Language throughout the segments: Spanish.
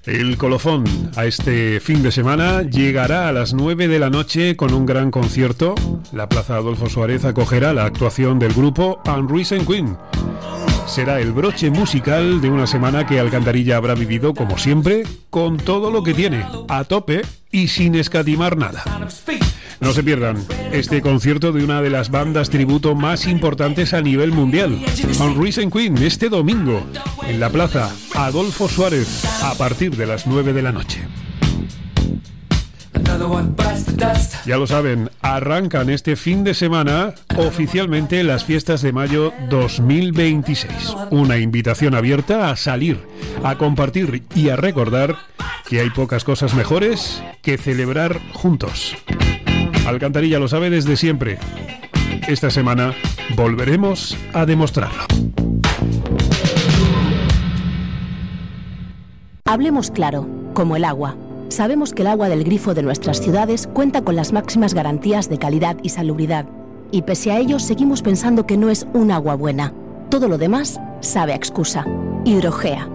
El colofón a este fin de semana llegará a las 9 de la noche con un gran concierto. La Plaza Adolfo Suárez acogerá la actuación del grupo Unreason Queen. Será el broche musical de una semana que Alcantarilla habrá vivido, como siempre, con todo lo que tiene, a tope y sin escatimar nada. No se pierdan este concierto de una de las bandas tributo más importantes a nivel mundial, Unreason Queen, este domingo, en la Plaza Adolfo Suárez, a partir de las 9 de la noche. Ya lo saben, arrancan este fin de semana oficialmente las fiestas de mayo 2026. Una invitación abierta a salir, a compartir y a recordar que hay pocas cosas mejores que celebrar juntos. Alcantarilla lo sabe desde siempre. Esta semana volveremos a demostrarlo. Hablemos claro, como el agua. Sabemos que el agua del grifo de nuestras ciudades cuenta con las máximas garantías de calidad y salubridad. Y pese a ello, seguimos pensando que no es un agua buena. Todo lo demás sabe a excusa. Hidrogea.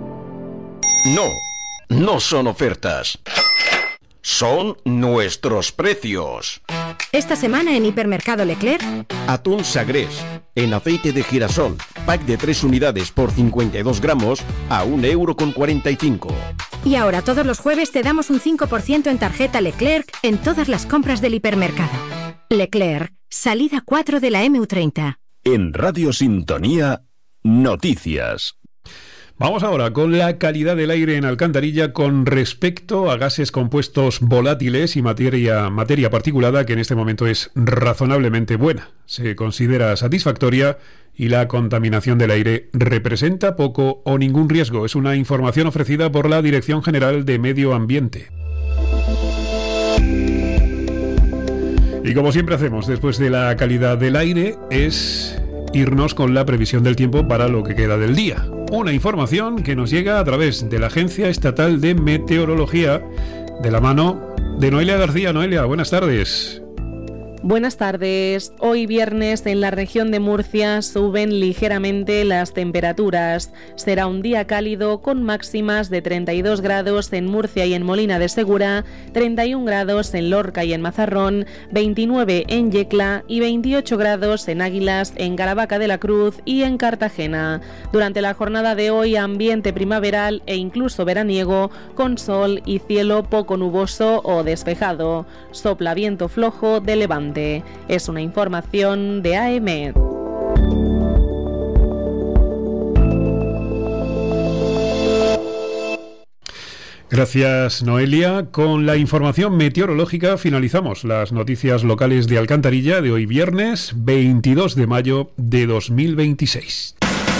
No son ofertas. Son nuestros precios. Esta semana en Hipermercado Leclerc, Atún Sagrés, en aceite de girasol, pack de 3 unidades por 52 gramos a 1,45 €. Y ahora todos los jueves te damos un 5% en tarjeta Leclerc en todas las compras del hipermercado. Leclerc, salida 4 de la MU30. En Radio Sintonía, noticias. Vamos ahora con la calidad del aire en Alcantarilla con respecto a gases compuestos volátiles y materia particulada, que en este momento es razonablemente buena. Se considera satisfactoria y la contaminación del aire representa poco o ningún riesgo. Es una información ofrecida por la Dirección General de Medio Ambiente. Y como siempre hacemos después de la calidad del aire, es irnos con la previsión del tiempo para lo que queda del día. Una información que nos llega a través de la Agencia Estatal de Meteorología, de la mano de Noelia García. Noelia, buenas tardes. Buenas tardes. Hoy viernes en la región de Murcia suben ligeramente las temperaturas. Será un día cálido con máximas de 32 grados en Murcia y en Molina de Segura, 31 grados en Lorca y en Mazarrón, 29 en Yecla y 28 grados en Águilas, en Caravaca de la Cruz y en Cartagena. Durante la jornada de hoy, ambiente primaveral e incluso veraniego, con sol y cielo poco nuboso o despejado. Sopla viento flojo de levante. Es una información de AEMET. Gracias, Noelia. Con la información meteorológica finalizamos las noticias locales de Alcantarilla de hoy viernes 22 de mayo de 2026.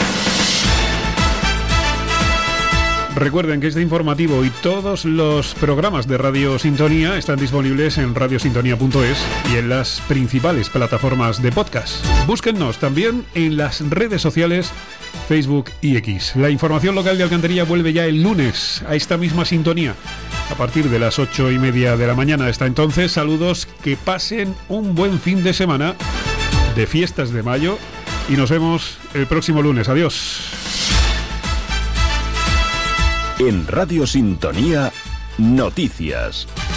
Recuerden que este informativo y todos los programas de Radio Sintonía están disponibles en radiosintonía.es y en las principales plataformas de podcast. Búsquennos también en las redes sociales Facebook y X. La información local de Alcantarilla vuelve ya el lunes a esta misma sintonía a partir de las 8:30 de la mañana. Hasta entonces, saludos, que pasen un buen fin de semana de fiestas de mayo y nos vemos el próximo lunes. Adiós. En Radio Sintonía, noticias.